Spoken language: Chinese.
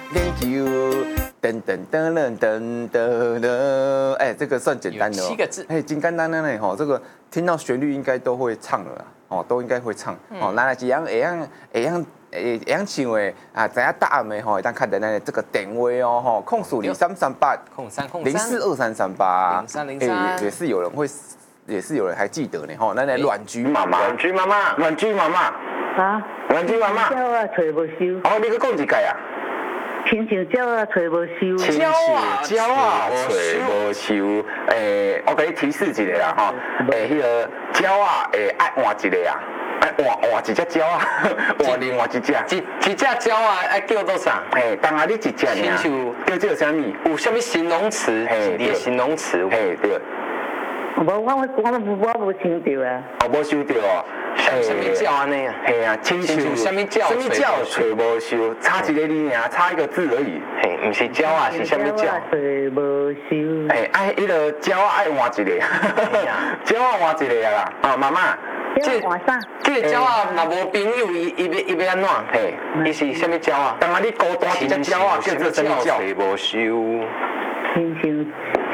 Thank you，噔噔噔噔噔噔噔，哎，这个算简单的哦。 7个字。 哎，金简单的呢，吼，这个听到旋律应该都会唱了啦，哦，都应该会唱。哦，哪来几样会样唱的啊？知影答案的吼，当看的那这个电话哦，吼，042338042338 0303， 也是有人还记得呢，吼，那软菊妈妈， 软菊妈妈， 啊， 软菊妈妈， 鸟啊找无收， 哦，你去讲一届啊？ 亲像鸟啊找无收， 亲像鸟啊找无收，我给你提示一下啦，吼，迄个鸟啊，爱换一个啊，爱换一只鸟啊，换另外一只， 一只鸟啊，爱叫做啥？ 当下你一只尔，叫做啥物？ 有啥物形容词？一个形容词？ 对。 无我无听到啊， 无收到哦。 什么叫安尼啊？ 嘿啊，亲像什么叫找无收，差一个字尔，差一个字而已。 嘿，不是鸟啊，是什么叫？ 找无收。 爱迄个鸟啊，爱换一个。鸟啊换一个啊啦。啊，妈妈。 这换啥？ 这个鸟啊，若无朋友，伊要安怎？嘿，伊是什么鸟啊？ 当下你孤单一只鸟啊，叫做什么叫？ 找无收。 亲像